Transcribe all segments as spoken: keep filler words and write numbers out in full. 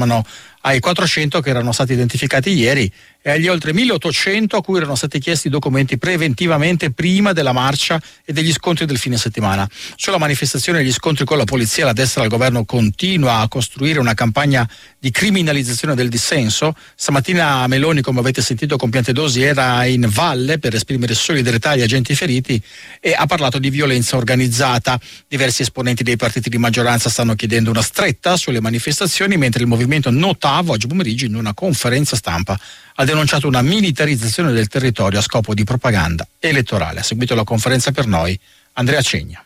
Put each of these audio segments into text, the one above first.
somano ai quattrocento che erano stati identificati ieri e agli oltre milleottocento a cui erano stati chiesti documenti preventivamente prima della marcia e degli scontri del fine settimana. Sulla manifestazione e gli scontri con la polizia, la destra al governo continua a costruire una campagna di criminalizzazione del dissenso. Stamattina Meloni, come avete sentito con Piantedosi, era in valle per esprimere solidarietà agli agenti feriti e ha parlato di violenza organizzata. Diversi esponenti dei partiti di maggioranza stanno chiedendo una stretta sulle manifestazioni, mentre il movimento Notav oggi pomeriggio in una conferenza stampa ha denunciato una militarizzazione del territorio a scopo di propaganda elettorale. Ha seguito la conferenza per noi Andrea Cegna.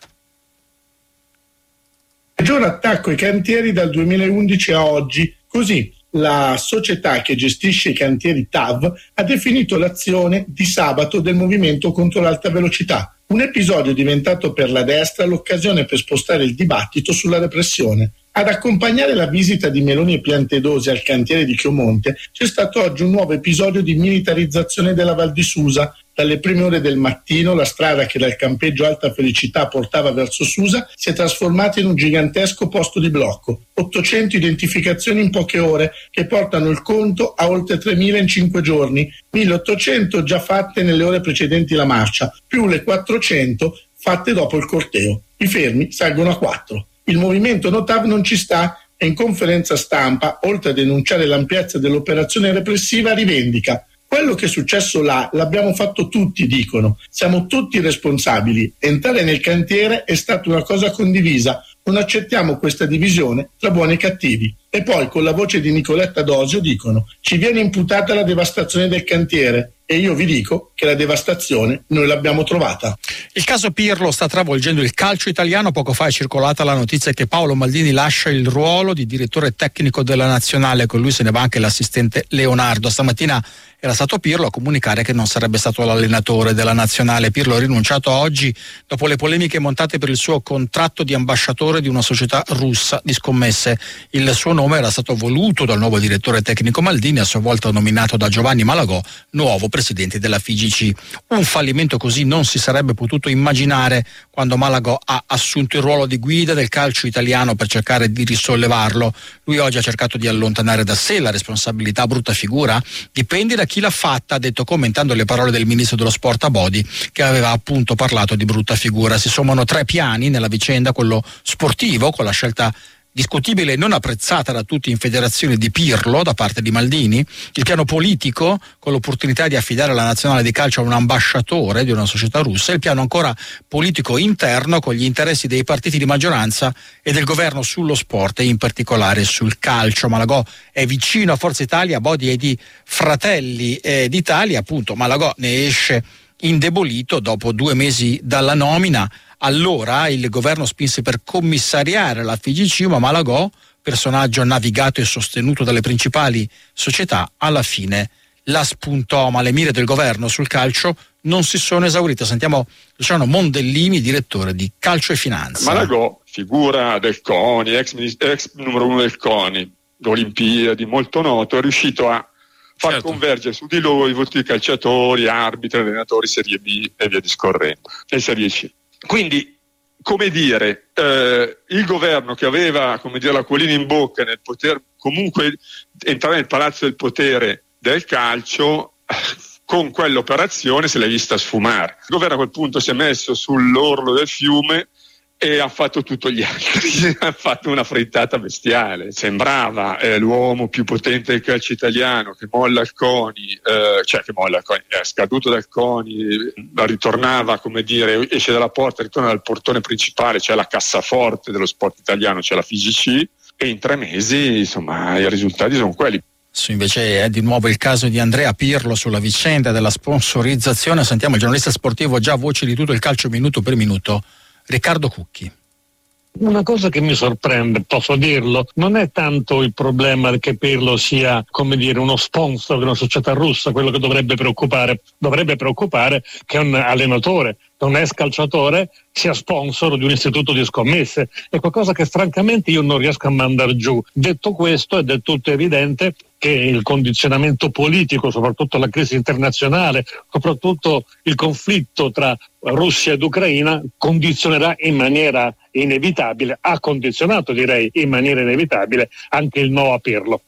Maggior attacco ai cantieri dal duemilaundici a oggi, così la società che gestisce i cantieri T A V ha definito l'azione di sabato del movimento contro l'alta velocità. Un episodio diventato per la destra l'occasione per spostare il dibattito sulla repressione. Ad accompagnare la visita di Meloni e Piantedosi al cantiere di Chiomonte c'è stato oggi un nuovo episodio di militarizzazione della Val di Susa. Dalle prime ore del mattino la strada che dal campeggio Alta Felicità portava verso Susa si è trasformata in un gigantesco posto di blocco. ottocento identificazioni in poche ore che portano il conto a oltre tremila in cinque giorni, milleottocento già fatte nelle ore precedenti la marcia, più le quattrocento fatte dopo il corteo. I fermi salgono a quattro. Il movimento Notav non ci sta e in conferenza stampa, oltre a denunciare l'ampiezza dell'operazione repressiva, rivendica: quello che è successo là l'abbiamo fatto tutti, dicono. Siamo tutti responsabili. Entrare nel cantiere è stata una cosa condivisa. Non accettiamo questa divisione tra buoni e cattivi. E poi, con la voce di Nicoletta Dosio, dicono: ci viene imputata la devastazione del cantiere. E io vi dico che la devastazione noi l'abbiamo trovata. Il caso Pirlo sta travolgendo il calcio italiano. Poco fa è circolata la notizia che Paolo Maldini lascia il ruolo di direttore tecnico della nazionale. Con lui se ne va anche l'assistente Leonardo. Stamattina era stato Pirlo a comunicare che non sarebbe stato l'allenatore della nazionale. Pirlo ha rinunciato oggi dopo le polemiche montate per il suo contratto di ambasciatore di una società russa di scommesse. Il suo nome era stato voluto dal nuovo direttore tecnico Maldini, a sua volta nominato da Giovanni Malagò, nuovo presidente della F I G C. Un fallimento così non si sarebbe potuto immaginare quando Malagò ha assunto il ruolo di guida del calcio italiano per cercare di risollevarlo. Lui oggi ha cercato di allontanare da sé la responsabilità. Brutta figura? Dipende da chi l'ha fatta, ha detto commentando le parole del ministro dello sport Abodi, che aveva appunto parlato di brutta figura. Si sommano tre piani nella vicenda: quello sportivo, con la scelta discutibile e non apprezzata da tutti in federazione di Pirlo da parte di Maldini; il piano politico, con l'opportunità di affidare la nazionale di calcio a un ambasciatore di una società russa; e il piano ancora politico interno, con gli interessi dei partiti di maggioranza e del governo sullo sport e in particolare sul calcio. Malagò è vicino a Forza Italia, Bodi è di Fratelli eh, d'Italia. Appunto Malagò ne esce indebolito dopo due mesi dalla nomina. Allora il governo spinse per commissariare la F I G C, ma Malagò, personaggio navigato e sostenuto dalle principali società, alla fine la spuntò. Ma le mire del governo sul calcio non si sono esaurite. Sentiamo Luciano Mondellini, direttore di Calcio e Finanza. Malagò, figura del CONI, ex, ex numero uno del CONI, Olimpiadi, molto noto, è riuscito a far certo. convergere su di lui i voti di calciatori, arbitri, allenatori, Serie B e via discorrendo, e Serie C. Quindi, come dire, eh, il governo che aveva, come dire, l'acquolina in bocca nel poter comunque entrare nel palazzo del potere del calcio, con quell'operazione se l'è vista sfumare. Il governo a quel punto si è messo sull'orlo del fiume e ha fatto tutto gli altri, ha fatto una frittata bestiale. Sembrava eh, l'uomo più potente del calcio italiano, che molla il CONI, eh, cioè che molla il CONI, è scaduto dal CONI, ritornava, come dire, esce dalla porta, ritorna dal portone principale, cioè la cassaforte dello sport italiano, cioè la F I G C, e in tre mesi, insomma, i risultati sono quelli. Invece è di nuovo il caso di Andrea Pirlo sulla vicenda della sponsorizzazione. Sentiamo il giornalista sportivo, già voce di tutto il calcio minuto per minuto, Riccardo Cucchi. Una cosa che mi sorprende, posso dirlo, non è tanto il problema che Pirlo sia, come dire, uno sponsor di una società russa. Quello che dovrebbe preoccupare, dovrebbe preoccupare che un allenatore, un ex calciatore, sia sponsor di un istituto di scommesse. È qualcosa che francamente io non riesco a mandare giù. Detto questo, è del tutto evidente che il condizionamento politico, soprattutto la crisi internazionale, soprattutto il conflitto tra Russia ed Ucraina, condizionerà in maniera inevitabile, ha condizionato direi in maniera inevitabile anche il no a Pirlo.